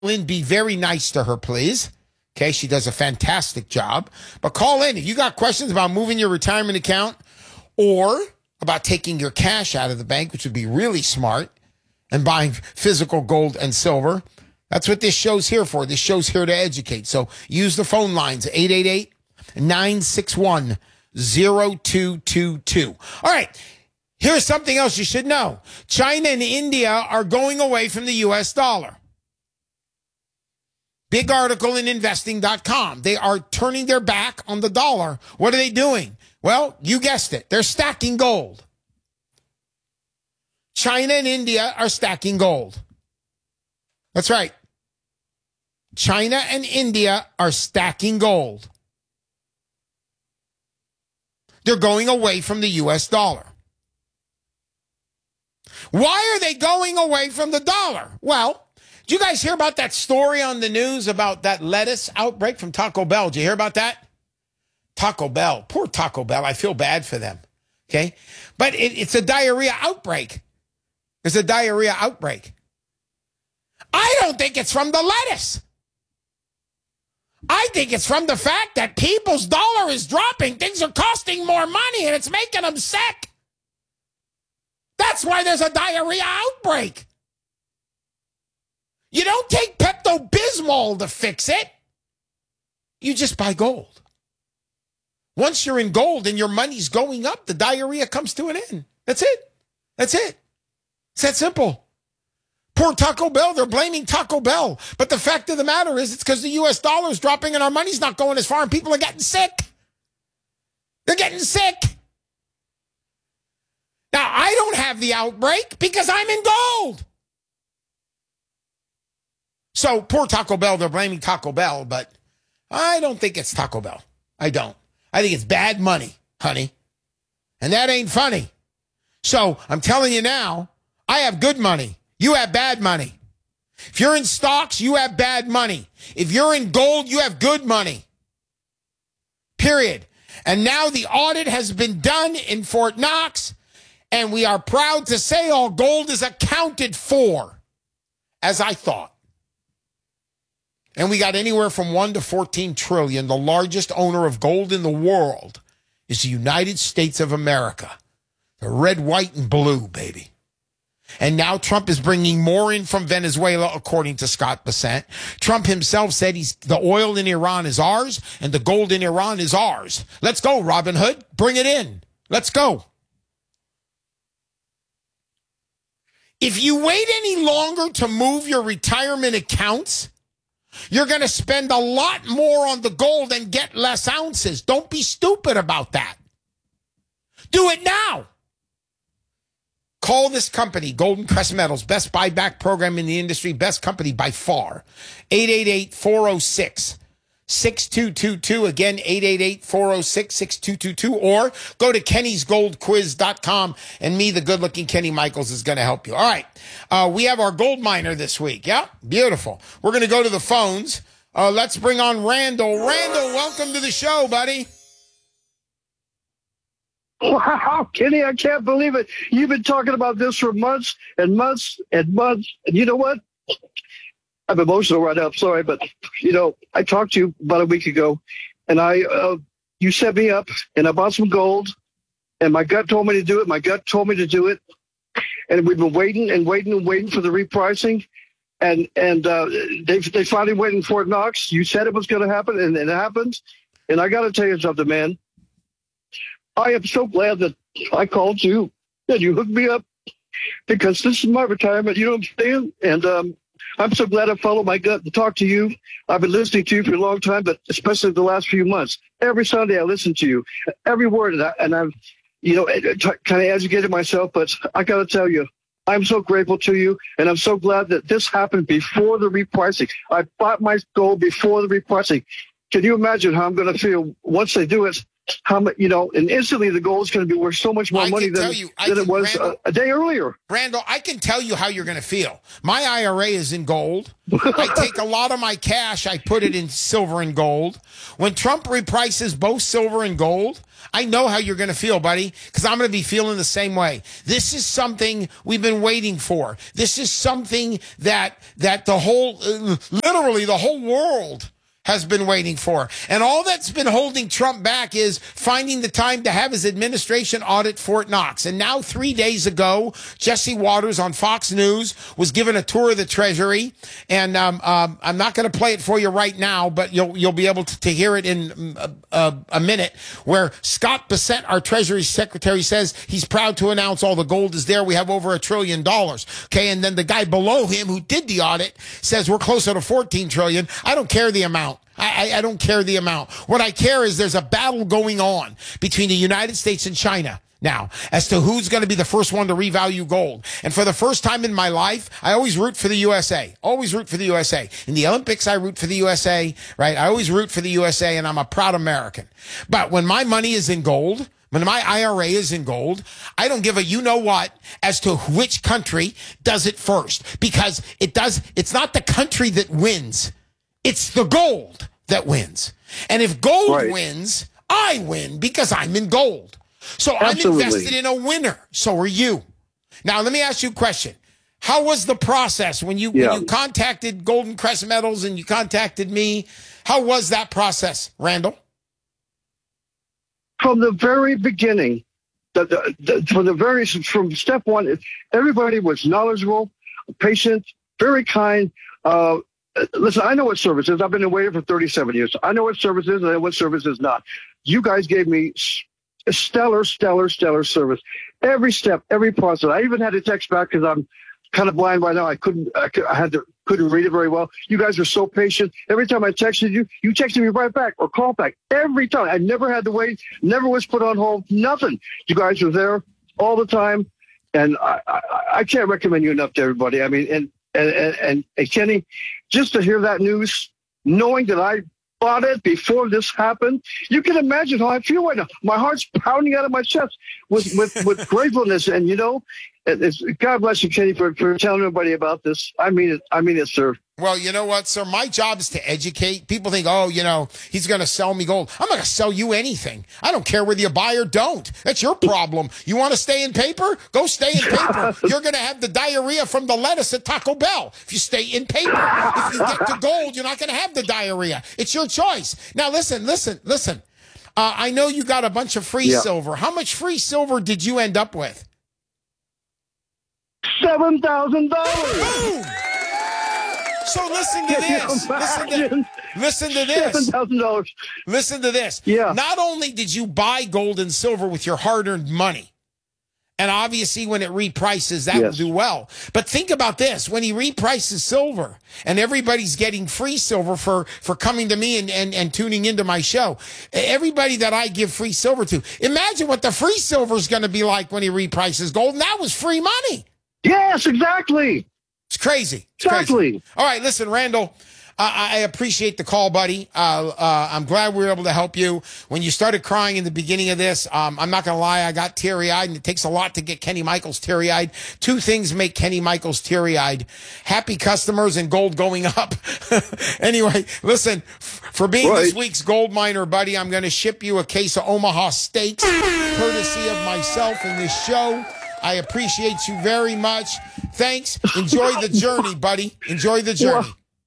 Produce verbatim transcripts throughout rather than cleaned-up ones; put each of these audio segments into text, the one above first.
in, be very nice to her, please. Okay, she does a fantastic job. But call in if you got questions about moving your retirement account or about taking your cash out of the bank, which would be really smart, and buying physical gold and silver. That's what this show's here for. This show's here to educate. So use the phone lines, eight eight eight, nine six one, zero two two two. All right, here's something else you should know. China and India are going away from the U S dollar. Big article in investing dot com. They are turning their back on the dollar. What are they doing? Well, you guessed it. They're stacking gold. China and India are stacking gold. That's right. China and India are stacking gold. They're going away from the U S dollar. Why are they going away from the dollar? Well, did you guys hear about that story on the news about that lettuce outbreak from Taco Bell? Did you hear about that? Taco Bell. Poor Taco Bell. I feel bad for them. Okay? But it, it's a diarrhea outbreak. It's a diarrhea outbreak. I don't think it's from the lettuce. I think it's from the fact that people's dollar is dropping. Things are costing more money, and it's making them sick. That's why there's a diarrhea outbreak. You don't take Pepto-Bismol to fix it. You just buy gold. Once you're in gold and your money's going up, the diarrhea comes to an end. That's it. That's it. It's that simple. Poor Taco Bell, they're blaming Taco Bell. But the fact of the matter is it's because the U S dollar is dropping and our money's not going as far and people are getting sick. They're getting sick. Now, I don't have the outbreak because I'm in gold. So poor Taco Bell, they're blaming Taco Bell, but I don't think it's Taco Bell. I don't. I think it's bad money, honey. And that ain't funny. So I'm telling you now, I have good money. You have bad money. If you're in stocks, you have bad money. If you're in gold, you have good money. Period. And now the audit has been done in Fort Knox, and we are proud to say all gold is accounted for, as I thought. And we got anywhere from one to fourteen trillion. The largest owner of gold in the world is the United States of America. The red, white, and blue, baby. And now Trump is bringing more in from Venezuela, according to Scott Bessent. Trump himself said he's the oil in Iran is ours and the gold in Iran is ours. Let's go, Robin Hood. Bring it in. Let's go. If you wait any longer to move your retirement accounts, you're going to spend a lot more on the gold and get less ounces. Don't be stupid about that. Do it now. Call this company, Golden Crest Metals, best buyback program in the industry, best company by far. eight eight eight, four oh six, six two two two. Again, eight eight eight, four oh six, six two two two. Or go to kennys gold quiz dot com, and me, the good-looking Kenny Michaels, is going to help you. All right. Uh, we have our gold miner this week. Yeah? Beautiful. We're going to go to the phones. Uh, let's bring on Randall. Randall, welcome to the show, buddy. Wow, Kenny, I can't believe it. You've been talking about this for months and months and months. And you know what? I'm emotional right now. I'm sorry, but, you know, I talked to you about a week ago, and I, uh, you set me up, and I bought some gold, and my gut told me to do it. My gut told me to do it. And we've been waiting and waiting and waiting for the repricing. And and uh, they they finally went in Fort Knox. You said it was going to happen, and it happened. And I got to tell you something, man. I am so glad that I called you and you hooked me up, because this is my retirement. You know what I'm saying? And um, I'm so glad I followed my gut to talk to you. I've been listening to you for a long time, but especially the last few months. Every Sunday I listen to you, every word, and, I, and I've, you know, kind of educated myself. But I got to tell you, I'm so grateful to you, and I'm so glad that this happened before the repricing. I bought my gold before the repricing. Can you imagine how I'm going to feel once they do it? how much, you know, and instantly the gold is going to be worth so much more I money can than, tell you, I than can- it was Randall- a, a day earlier. Randall, I can tell you how you're going to feel. My I R A is in gold. I take a lot of my cash, I put it in silver and gold. When Trump reprices both silver and gold, I know how you're going to feel, buddy, because I'm going to be feeling the same way. This is something we've been waiting for. This is something that that the whole, uh, literally the whole world has been waiting for. And all that's been holding Trump back is finding the time to have his administration audit Fort Knox. And now three days ago, Jesse Waters on Fox News was given a tour of the Treasury. And um, um, I'm not going to play it for you right now, but you'll you'll be able to, to hear it in a, a, a minute, where Scott Bessent, our Treasury Secretary, says he's proud to announce all the gold is there. We have over a trillion dollars. Okay, and then the guy below him who did the audit says we're closer to fourteen trillion. I don't care the amount. I, I don't care the amount. What I care is there's a battle going on between the United States and China now as to who's going to be the first one to revalue gold. And for the first time in my life, I always root for the U S A. Always root for the U S A. In the Olympics, I root for the U S A, right? I always root for the U S A, and I'm a proud American. But when my money is in gold, when my I R A is in gold, I don't give a you-know-what as to which country does it first. Because it does, it's not the country that wins. It's the gold that wins. And if gold Right. wins, I win because I'm in gold. So Absolutely. I'm invested in a winner. So are you. Now, let me ask you a question. How was the process when you, Yeah. when you contacted Golden Crest Metals and you contacted me? How was that process, Randall? From the very beginning, the, the, the, from the very from step one, everybody was knowledgeable, patient, very kind. Uh, listen, I know what service is. I've been a waiter for thirty-seven years. I know what service is and I know what service is not. You guys gave me stellar, stellar, stellar service. Every step, every process. I even had to text back because I'm kind of blind right now. I couldn't, I, could, I had to, couldn't read it very well. You guys were so patient. Every time I texted you, you texted me right back or called back. Every time. I never had to wait. Never was put on hold. Nothing. You guys were there all the time. And I, I, I can't recommend you enough to everybody. I mean, and, and, and, and, and Kenny, just to hear that news, knowing that I bought it before this happened, you can imagine how I feel right now. My heart's pounding out of my chest with, with, with gratefulness. And, you know, it's, God bless you, Kenny, for, for telling everybody about this. I mean it. I mean it, sir. Well, you know what, sir? My job is to educate. People think, oh, you know, he's going to sell me gold. I'm not going to sell you anything. I don't care whether you buy or don't. That's your problem. You want to stay in paper? Go stay in paper. You're going to have the diarrhea from the lettuce at Taco Bell if you stay in paper. If you get to gold, you're not going to have the diarrhea. It's your choice. Now, listen, listen, listen. Uh, I know you got a bunch of free Yeah. silver. How much free silver did you end up with? seven thousand dollars. Boom! So listen to Can you this. Listen to, imagine? listen to seven this. thousand dollars. Listen to this. Yeah. Not only did you buy gold and silver with your hard-earned money, and obviously when it reprices, that Yes. will do well. But think about this. When he reprices silver, and everybody's getting free silver for, for coming to me and, and, and tuning into my show, everybody that I give free silver to, imagine what the free silver is going to be like when he reprices gold, and that was free money. Yes, exactly. It's crazy. It's crazy. Exactly. All right, listen, Randall, uh, I appreciate the call, buddy. Uh, uh, I'm glad we were able to help you. When you started crying in the beginning of this, um, I'm not going to lie, I got teary-eyed, and it takes a lot to get Kenny Michaels teary-eyed. Two things make Kenny Michaels teary-eyed: happy customers and gold going up. Anyway, listen, f- for being Right. this week's gold miner, buddy, I'm going to ship you a case of Omaha steaks, courtesy of myself and this show. I appreciate you very much. Thanks. Enjoy the journey, buddy. Enjoy the journey.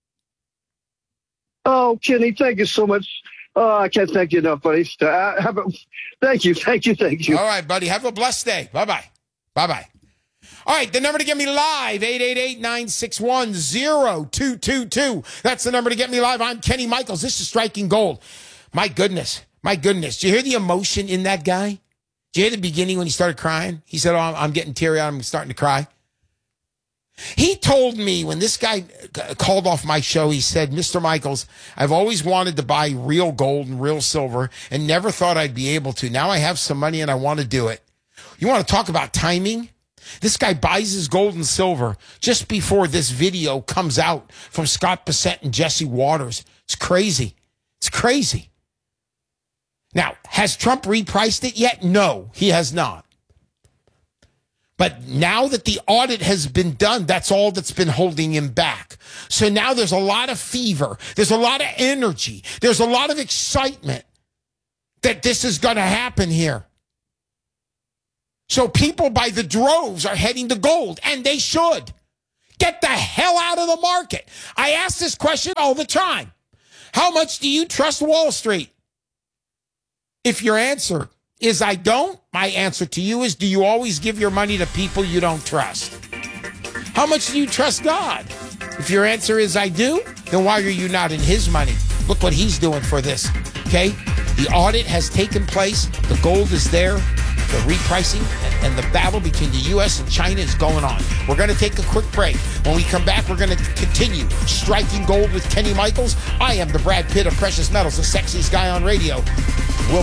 Oh, Kenny, thank you so much. Oh, I can't thank you enough, buddy. Uh, have a, thank you, thank you, thank you. All right, buddy. Have a blessed day. Bye-bye. Bye-bye. All right, the number to get me live, eight eight eight, nine six one, zero two two two. That's the number to get me live. I'm Kenny Michaels. This is Striking Gold. My goodness. My goodness. Do you hear the emotion in that guy? Did you hear the beginning when he started crying? He said, oh, I'm, I'm getting teary-eyed. I'm starting to cry. He told me when this guy called off my show, he said, Mister Michaels, I've always wanted to buy real gold and real silver and never thought I'd be able to. Now I have some money and I want to do it. You want to talk about timing? This guy buys his gold and silver just before this video comes out from Scott Bessent and Jesse Waters. It's crazy. It's crazy. Now, has Trump repriced it yet? No, he has not. But now that the audit has been done, that's all that's been holding him back. So now there's a lot of fever. There's a lot of energy. There's a lot of excitement that this is going to happen here. So people by the droves are heading to gold, and they should. Get the hell out of the market. I ask this question all the time. How much do you trust Wall Street? If your answer is I don't, my answer to you is, do you always give your money to people you don't trust? How much do you trust God? If your answer is I do, then why are you not in his money? Look what he's doing for this, okay? The audit has taken place. The gold is there. The repricing and the battle between the U S and China is going on. We're going to take a quick break. When we come back, we're going to continue striking gold with Kenny Michaels. I am the Brad Pitt of Precious Metals, the sexiest guy on radio. We'll